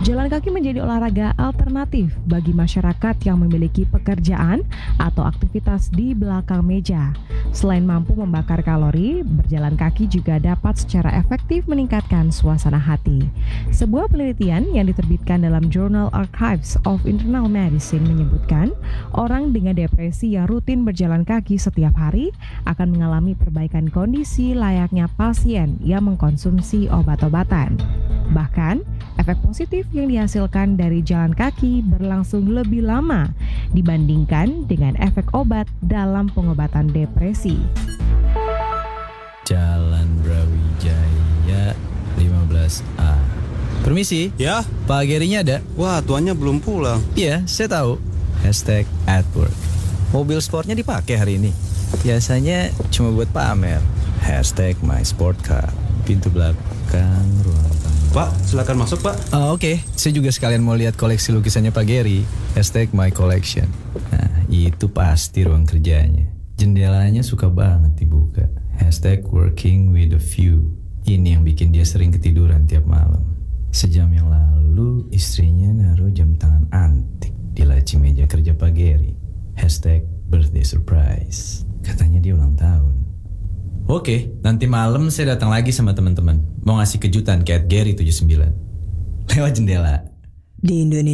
Jalan kaki menjadi olahraga alternatif bagi masyarakat yang memiliki pekerjaan atau aktivitas di belakang meja. Selain mampu membakar kalori, berjalan kaki juga dapat secara efektif meningkatkan suasana hati. Sebuah penelitian yang diterbitkan dalam Journal Archives of Internal Medicine menyebutkan, orang dengan depresi yang rutin berjalan kaki setiap hari akan mengalami perbaikan kondisi layaknya pasien yang mengkonsumsi obat-obatan. Bahkan, efek positif yang dihasilkan dari jalan kaki berlangsung lebih lama dibandingkan dengan efek obat dalam pengobatan depresi. Jalan Brawijaya 15A. Permisi. Ya? Pak Gerinya ada? Wah, tuannya belum pulang. Iya, saya tahu. #@work. Mobil sportnya dipakai hari ini. Biasanya cuma buat pamer. #mysportcar. Pintu belakang ruang tamu. Pak, silakan masuk, Pak. Oke. Saya juga sekalian mau lihat koleksi lukisannya Pak Geri. #mycollection. Nah, itu pasti ruang kerjanya. Jendelanya suka banget dibuka. #working with a view. Ini yang bikin dia sering ketiduran tiap malam. Sejam yang lalu istrinya naruh jam tangan antik di laci meja kerja Pak Geri. #birthday surprise. Katanya dia ulang tahun. Oke, nanti malam saya datang lagi sama teman-teman. Mau ngasih kejutan ke @gary79. Lewat jendela. Di Indonesia